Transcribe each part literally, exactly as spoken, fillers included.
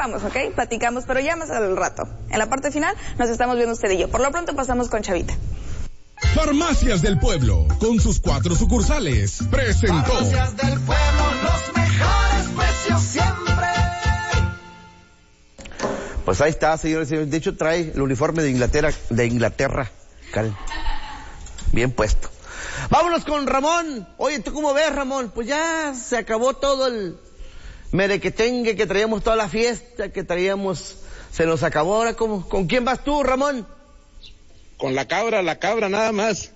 vamos, ¿ok? Platicamos, pero ya más al rato. En la parte final nos estamos viendo usted y yo. Por lo pronto pasamos con Chavita. Farmacias del Pueblo, con sus cuatro sucursales, presentó. Farmacias del Pueblo, los mejores precios siempre. Pues ahí está, señores. De hecho, trae el uniforme de Inglaterra, de Inglaterra. Cal. Bien puesto. Vámonos con Ramón. Oye, ¿tú cómo ves, Ramón? Pues ya se acabó todo el merequetengue que traíamos, toda la fiesta que traíamos. Se nos acabó. Ahora, ¿cómo? ¿Con quién vas tú, Ramón? Con la cabra, la cabra nada más.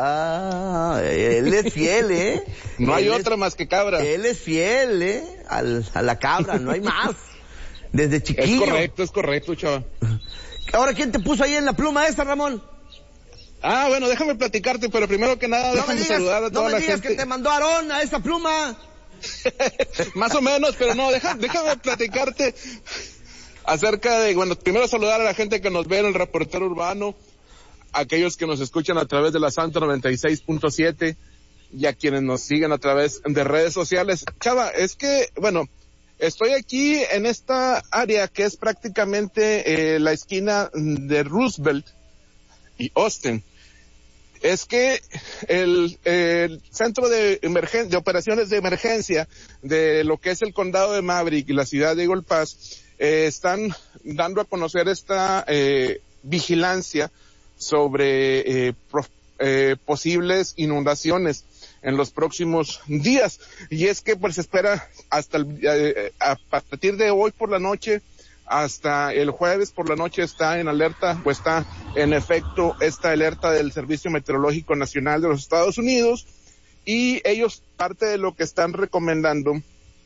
Ah, él es fiel, ¿eh? No hay él otra es, más que cabra. Él es fiel, ¿eh? Al, a la cabra, no hay más. Desde chiquillo. Es correcto, es correcto, chava. Ahora, ¿quién te puso ahí en la pluma esa, Ramón? Ah, bueno, déjame platicarte, pero primero que nada, no déjame digas, saludar a toda no la me digas gente. que te mandó Aarón a esa pluma. Más o menos, pero no, deja, déjame platicarte acerca de, bueno, primero saludar a la gente que nos ve en el Reportero Urbano, aquellos que nos escuchan a través de la Santa noventa y seis punto siete y a quienes nos siguen a través de redes sociales. Chava, es que, bueno, estoy aquí en esta área que es prácticamente eh, la esquina de Roosevelt y Austin. Es que el, el centro de emergen- de operaciones de emergencia de lo que es el condado de Maverick y la ciudad de Eagle Pass eh, están dando a conocer esta eh, vigilancia sobre eh, pro, eh, posibles inundaciones en los próximos días. Y es que pues se espera hasta el, eh, a partir de hoy por la noche hasta el jueves por la noche está en alerta, pues está en efecto esta alerta del Servicio Meteorológico Nacional de los Estados Unidos, y ellos parte de lo que están recomendando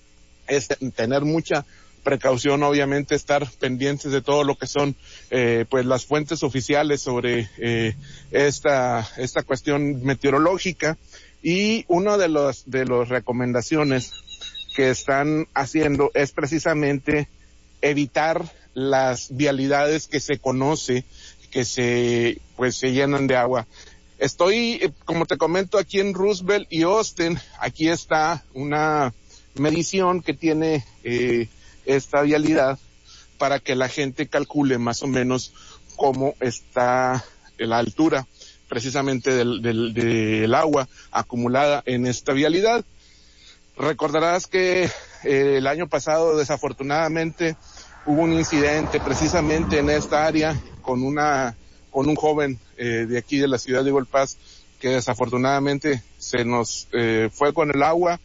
es tener mucha precaución, obviamente estar pendientes de todo lo que son eh, pues las fuentes oficiales sobre eh, esta esta cuestión meteorológica. Y una de los de las recomendaciones que están haciendo es precisamente evitar las vialidades que se conoce que se pues se llenan de agua. Estoy, como te comento, aquí en Roosevelt y Austin. Aquí está una medición que tiene eh, esta vialidad para que la gente calcule más o menos cómo está la altura precisamente del, del, del agua acumulada en esta vialidad. Recordarás que eh, el año pasado desafortunadamente hubo un incidente precisamente en esta área con una con un joven eh, de aquí de la ciudad de Eagle Pass que desafortunadamente se nos eh, fue con el agua,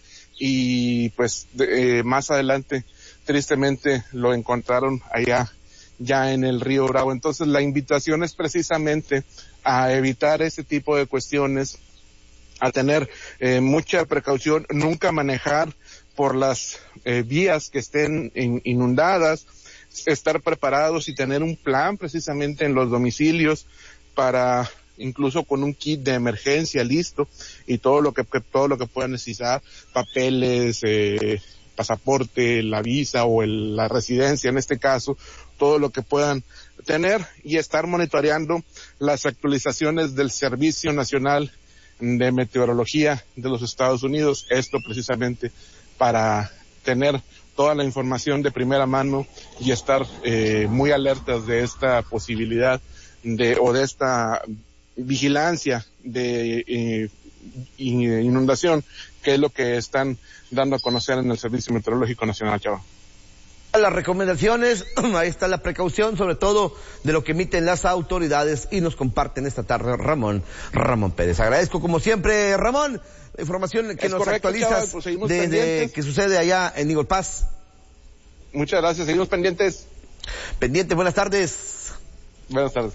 y pues de, eh, más adelante tristemente lo encontraron allá ya en el río Bravo. Entonces la invitación es precisamente a evitar ese tipo de cuestiones, a tener eh, mucha precaución, nunca manejar por las eh, vías que estén in, inundadas, estar preparados y tener un plan precisamente en los domicilios para, incluso con un kit de emergencia listo y todo lo que, que todo lo que puedan necesitar, papeles, eh, pasaporte, la visa o el, la residencia en este caso, todo lo que puedan tener, y estar monitoreando las actualizaciones del Servicio Nacional de Meteorología de los Estados Unidos. Esto precisamente para tener toda la información de primera mano y estar eh, muy alertas de esta posibilidad de o de esta vigilancia de eh, inundación, que es lo que están dando a conocer en el Servicio Meteorológico Nacional, Chava. Las recomendaciones, ahí está la precaución, sobre todo de lo que emiten las autoridades, y nos comparten esta tarde Ramón, Ramón Pérez. Agradezco como siempre, Ramón, la información que es nos correcto, actualizas Chava, pues de, de que sucede allá en Eagle Pass. Muchas gracias, seguimos pendientes. Pendiente, buenas tardes. Buenas tardes.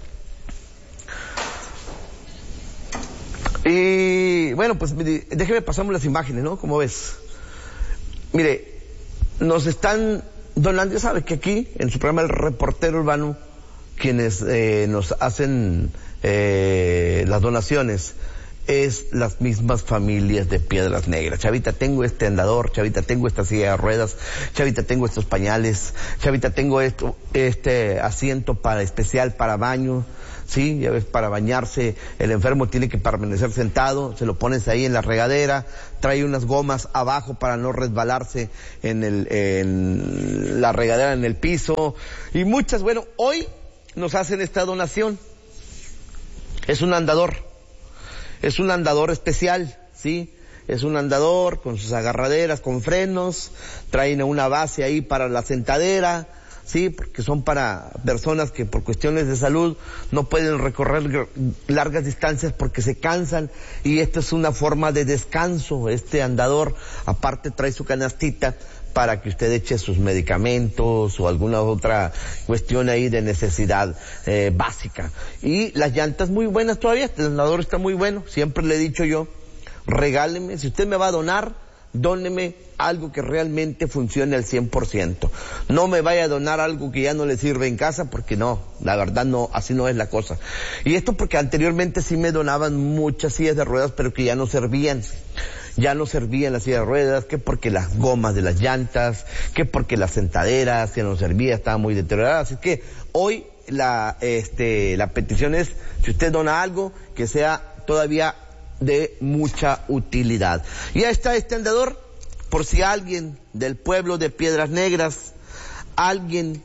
Y bueno, pues déjeme pasarme las imágenes, ¿no? ¿Cómo ves? Mire, nos están donando, ya sabe que aquí, en su programa El Reportero Urbano, quienes eh, nos hacen eh, las donaciones, es las mismas familias de Piedras Negras. Chavita, tengo este andador, Chavita, tengo esta silla de ruedas, Chavita, tengo estos pañales, Chavita, tengo esto, este asiento para especial para baño, sí, ya ves, para bañarse, el enfermo tiene que permanecer sentado, se lo pones ahí en la regadera, trae unas gomas abajo para no resbalarse en el, en la regadera, en el piso, y muchas, bueno, hoy nos hacen esta donación. Es un andador. Es un andador especial, ¿sí? Es un andador con sus agarraderas, con frenos, traen una base ahí para la sentadera, ¿sí? Porque son para personas que por cuestiones de salud no pueden recorrer largas distancias porque se cansan, y esta es una forma de descanso, este andador. Aparte trae su canastita para que usted eche sus medicamentos o alguna otra cuestión ahí de necesidad eh, básica. Y las llantas muy buenas todavía, este andador está muy bueno. Siempre le he dicho yo, regáleme, si usted me va a donar, dóneme algo que realmente funcione al cien por ciento. No me vaya a donar algo que ya no le sirve en casa, porque no, la verdad no, así no es la cosa. Y esto porque anteriormente sí me donaban muchas sillas de ruedas, pero que ya no servían. Ya no servían las sillas de ruedas, que porque las gomas de las llantas, que porque las sentaderas ya no servía, estaba muy deteriorada. Así que hoy la, este, la petición es, si usted dona algo, que sea todavía de mucha utilidad. Y ahí está este andador, por si alguien del pueblo de Piedras Negras, alguien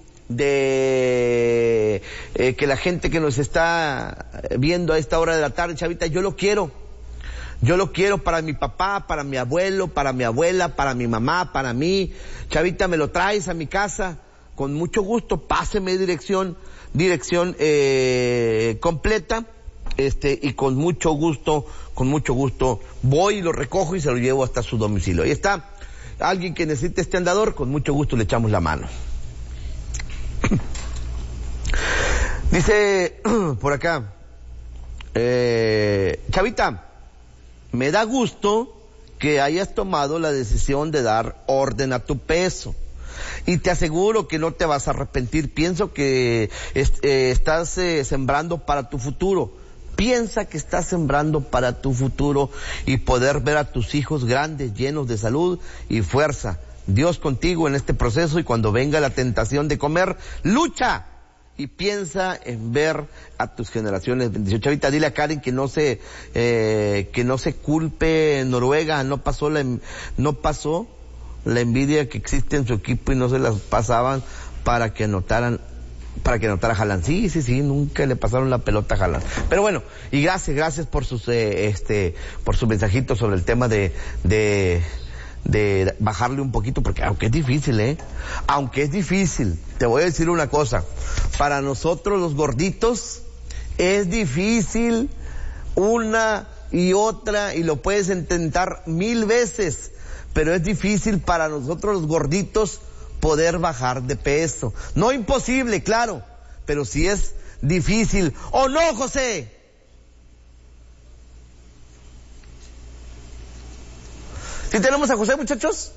de eh, que la gente que nos está viendo a esta hora de la tarde, Chavita, yo lo quiero. Yo lo quiero para mi papá, para mi abuelo, para mi abuela, para mi mamá, para mí. Chavita, me lo traes a mi casa, con mucho gusto, páseme dirección, dirección eh, completa, este, y con mucho gusto, con mucho gusto, voy y lo recojo y se lo llevo hasta su domicilio. Ahí está, alguien que necesite este andador, con mucho gusto le echamos la mano. Dice, por acá, eh, Chavita, me da gusto que hayas tomado la decisión de dar orden a tu peso. Y te aseguro que no te vas a arrepentir. Pienso que est- eh, estás eh, sembrando para tu futuro. Piensa que estás sembrando para tu futuro y poder ver a tus hijos grandes, llenos de salud y fuerza. Dios contigo en este proceso, y cuando venga la tentación de comer, lucha. Y piensa en ver a tus generaciones. Bendición. Chavita, dile a Karen que no se, eh, que no se culpe en Noruega. No pasó la, no pasó la envidia que existe en su equipo y no se las pasaban para que anotaran, para que anotara Haaland. Sí, sí, sí, nunca le pasaron la pelota a Haaland. Pero bueno, y gracias, gracias por sus, eh, este, por sus mensajitos sobre el tema de, de, de bajarle un poquito, porque aunque es difícil, eh, aunque es difícil, te voy a decir una cosa, para nosotros los gorditos es difícil una y otra, y lo puedes intentar mil veces, pero es difícil para nosotros los gorditos poder bajar de peso. No imposible, claro, pero sí es difícil. ¿O no, José? ¿Sí tenemos a José, muchachos?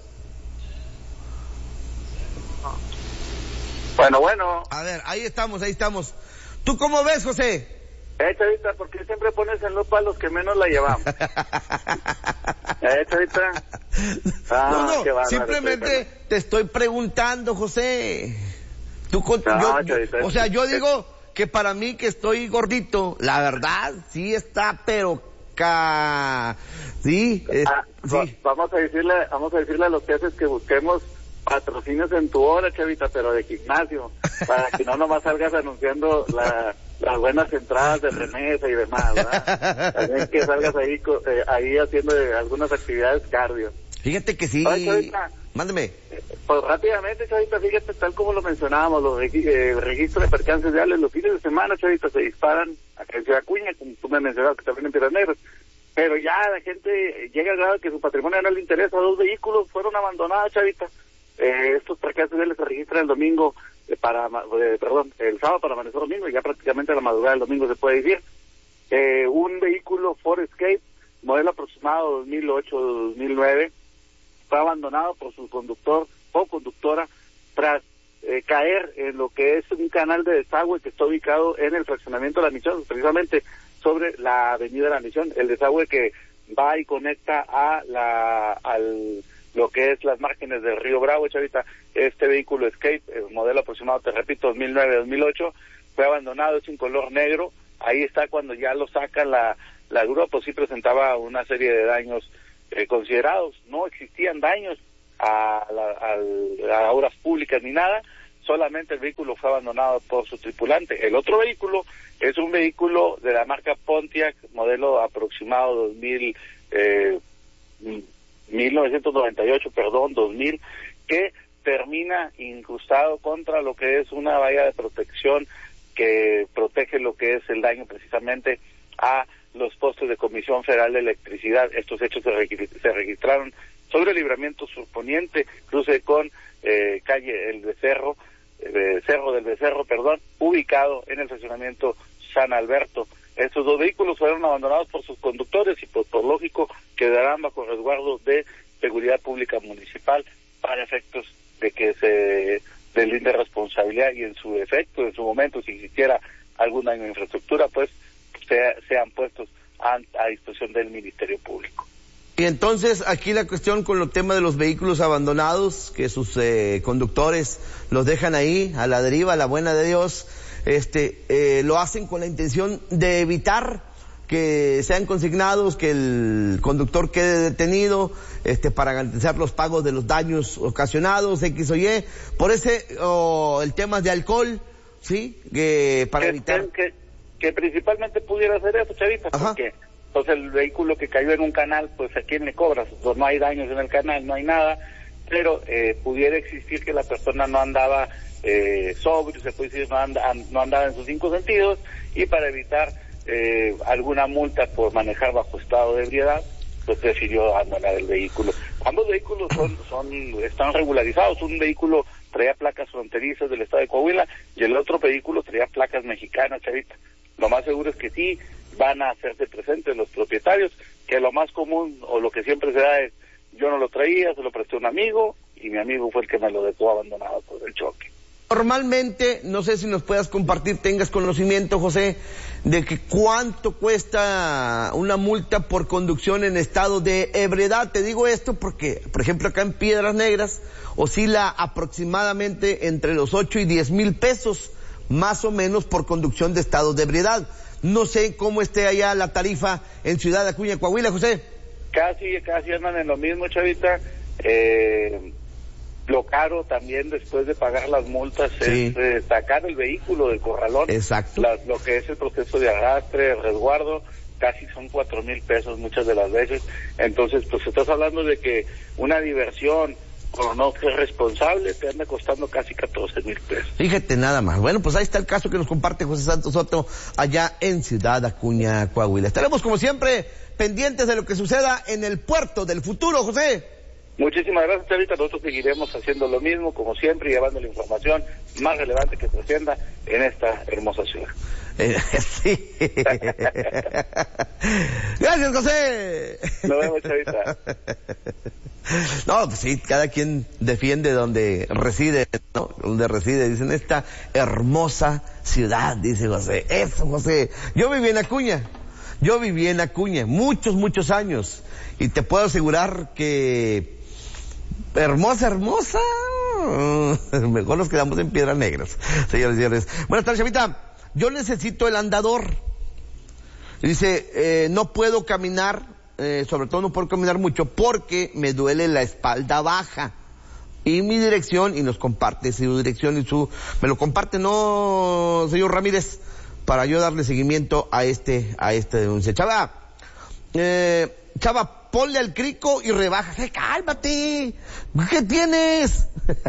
Bueno, bueno. A ver, ahí estamos, ahí estamos. ¿Tú cómo ves, José? Eh, Chavita, ¿por qué siempre pones en lupa a los que menos la llevamos? eh, Chavita. Ah, no, no, qué bárbaro, simplemente Chavita. te estoy preguntando, José. Tú con, No, yo, Chavita, yo, o sea, yo digo que para mí que estoy gordito, la verdad, sí está, pero ca... Sí, es, Ah, va- sí. vamos a decirle, vamos a decirle a los jefes que busquemos patrocinios en tu hora, Chavita, pero de gimnasio, para que no nomás salgas anunciando la, las buenas entradas de remesa y demás, ¿verdad? También que salgas ahí, co- eh, ahí haciendo eh, algunas actividades cardio. Fíjate que sí. Ay, Chavita. Mándame. Pues rápidamente, Chavita, fíjate, tal como lo mencionábamos, los regi- eh, registros de percances viales, los fines de semana, Chavita, se disparan acá en Ciudad Acuña, como tú me mencionabas, que también en Piedras Negras. Pero ya la gente llega al grado de que su patrimonio no le interesa. Dos vehículos fueron abandonados, Chavita. Eh, estos percances viales se registran el domingo, eh, para, eh, perdón, el sábado para amanecer domingo, y ya prácticamente a la madrugada del domingo se puede decir. Eh, un vehículo Ford Escape, modelo aproximado dos mil ocho dos mil nueve, fue abandonado por su conductor o conductora tras eh, caer en lo que es un canal de desagüe que está ubicado en el fraccionamiento de La Michón, precisamente sobre la Avenida La Misión, el desagüe que va y conecta a la al lo que es las márgenes del río Bravo, Chavita. Este vehículo Escape, el modelo aproximado, te repito, dos mil nueve dos mil ocho, fue abandonado, es en color negro. Ahí está cuando ya lo saca la, la grúa, pues sí presentaba una serie de daños eh, considerados. No existían daños a, la, a, a obras públicas ni nada, solamente el vehículo fue abandonado por su tripulante. El otro vehículo es un vehículo de la marca Pontiac, modelo aproximado dos mil, eh, mil novecientos noventa y ocho, perdón, dos mil, que termina incrustado contra lo que es una valla de protección que protege lo que es el daño precisamente a los postes de Comisión Federal de Electricidad. Estos hechos se, registr se registraron sobre el libramiento surponiente, cruce con eh, calle El Becerro, eh, Cerro del Becerro, perdón, ubicado en el estacionamiento San Alberto. Estos dos vehículos fueron abandonados por sus conductores y pues, por lógico quedarán bajo resguardo de seguridad pública municipal para efectos de que se deslinde responsabilidad y en su efecto, en su momento, si existiera algún daño de infraestructura, pues sea, sean puestos a, a disposición del Ministerio Público. Y entonces aquí la cuestión con el tema de los vehículos abandonados, que sus eh, conductores los dejan ahí a la deriva, a la buena de Dios, este, eh, lo hacen con la intención de evitar que sean consignados, que el conductor quede detenido, este, para garantizar los pagos de los daños ocasionados, X o Y, por ese, o el tema de alcohol, ¿sí? Que para que, evitar... Que, que principalmente pudiera hacer eso, Chavita, Ajá. porque pues el vehículo que cayó en un canal, pues ¿a quién le cobras? Pues no hay daños en el canal, no hay nada, pero eh, pudiera existir que la persona no andaba eh, sobrio, se puede decir, no, anda, no andaba en sus cinco sentidos, y para evitar eh, alguna multa por manejar bajo estado de ebriedad, pues prefirió abandonar el vehículo. Ambos vehículos son, son están regularizados. Un vehículo traía placas fronterizas del estado de Coahuila y el otro vehículo traía placas mexicanas, Chavita. Lo más seguro es que sí van a hacerse presentes los propietarios, que lo más común o lo que siempre se da es: yo no lo traía, se lo presté a un amigo y mi amigo fue el que me lo dejó abandonado por el choque. Normalmente, no sé si nos puedas compartir, tengas conocimiento, José, de que cuánto cuesta una multa por conducción en estado de ebriedad. Te digo esto porque, por ejemplo, acá en Piedras Negras oscila aproximadamente entre los ocho y diez mil pesos, más o menos, por conducción de estado de ebriedad. No sé cómo esté allá la tarifa en Ciudad Acuña, Coahuila, José. Casi, casi andan en lo mismo, Chavita. Eh... Lo caro también después de pagar las multas sí. es eh, sacar el vehículo del corralón. Exacto. La, lo que es el proceso de arrastre, resguardo, casi son cuatro mil pesos muchas de las veces. Entonces, pues estás hablando de que una diversión por no ser responsable te anda costando casi catorce mil pesos. Fíjate nada más. Bueno, pues ahí está el caso que nos comparte José Santos Soto allá en Ciudad Acuña, Coahuila. Estaremos como siempre pendientes de lo que suceda en el puerto del futuro, José. Muchísimas gracias, Chavita. Nosotros seguiremos haciendo lo mismo, como siempre, llevando la información más relevante que trascienda en esta hermosa ciudad. Eh, sí. Gracias, José. Nos vemos, Chavita. No, pues sí, cada quien defiende donde reside, ¿no? Donde reside, dicen, esta hermosa ciudad, dice José. Eso, José. Yo viví en Acuña. Yo viví en Acuña muchos, muchos años. Y te puedo asegurar que hermosa, hermosa. Mejor nos quedamos en Piedras Negras, señores y señores. Buenas tardes, Chavita. Yo necesito el andador. Dice, eh, no puedo caminar, eh, sobre todo no puedo caminar mucho porque me duele la espalda baja. Y mi dirección, y nos comparte su dirección y su... Me lo comparte, ¿no, señor Ramírez? Para yo darle seguimiento a este, a esta denuncia. Chava, eh, Chava, ponle al crico y rebaja. ¡Hey, cálmate! ¿Qué tienes?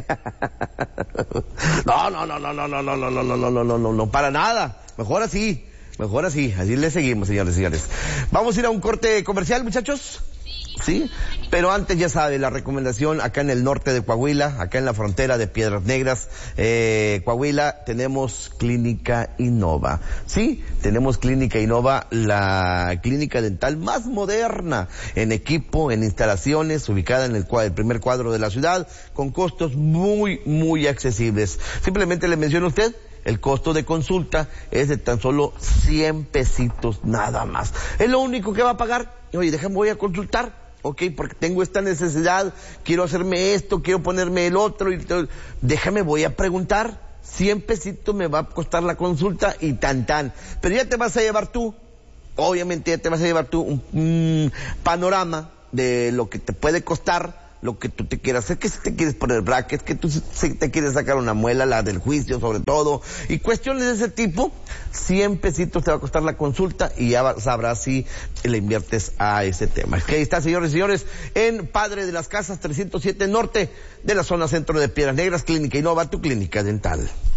No, no, no, no, no, no, no, no, no, no, no, no, no, no, no, para nada. Mejor así, mejor así. Así le seguimos, señores y señores. Vamos a ir a un corte comercial, muchachos. Sí, pero antes ya sabe la recomendación acá en el norte de Coahuila, acá en la frontera de Piedras Negras, eh, Coahuila, tenemos Clínica Innova. Sí, tenemos Clínica Innova, la clínica dental más moderna en equipo, en instalaciones, ubicada en el, el primer cuadro de la ciudad, con costos muy, muy accesibles. Simplemente le menciono a usted el costo de consulta es de tan solo cien pesitos nada más. Es lo único que va a pagar. Oye, déjame, voy a consultar, ok, porque tengo esta necesidad, quiero hacerme esto, quiero ponerme el otro, y todo. Déjame, voy a preguntar, cien pesitos me va a costar la consulta y tan tan. Pero ya te vas a llevar tú, obviamente ya te vas a llevar tú un, un panorama de lo que te puede costar lo que tú te quieras hacer, que si te quieres poner brackets, que tú si te quieres sacar una muela, la del juicio sobre todo, y cuestiones de ese tipo, cien pesitos te va a costar la consulta y ya sabrás si le inviertes a ese tema. Que ahí está, señores y señores, en Padre de las Casas trescientos siete Norte de la zona centro de Piedras Negras, Clínica Innova, tu clínica dental.